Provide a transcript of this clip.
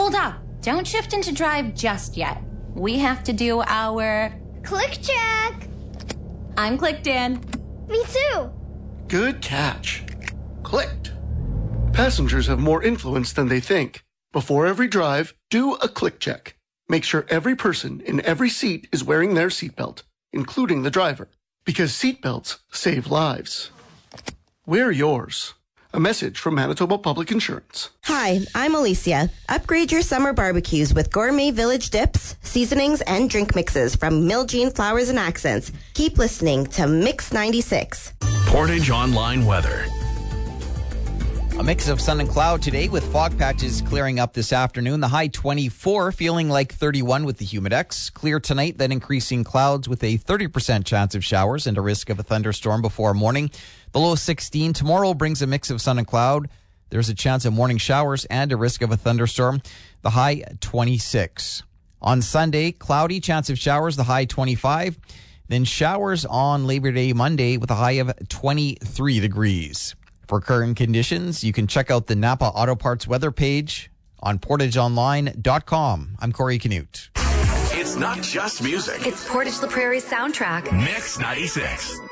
Hold up. Don't shift into drive just yet. We have to do our... Click check. I'm clicked in. Me too. Good catch. Clicked. Passengers have more influence than they think. Before every drive, do a click check. Make sure every person in every seat is wearing their seatbelt, including the driver, because seatbelts save lives. Wear yours. A message from Manitoba Public Insurance. Hi, I'm Alicia. Upgrade your summer barbecues with gourmet village dips, seasonings, and drink mixes from Miljean Flowers and Accents. Keep listening to Mix 96. Portage Online weather. A mix of sun and cloud today with fog patches clearing up this afternoon. The high 24, feeling like 31 with the humidex. Clear tonight, then increasing clouds with a 30% chance of showers and a risk of a thunderstorm before morning. The low 16 tomorrow brings a mix of sun and cloud. There's a chance of morning showers and a risk of a thunderstorm. The high 26. On Sunday, cloudy, chance of showers, the high 25. Then showers on Labor Day Monday with a high of 23 degrees. For current conditions, you can check out the Napa Auto Parts weather page on portageonline.com. I'm Corey Canute. It's not just music. It's Portage La Prairie's soundtrack. Mix 96.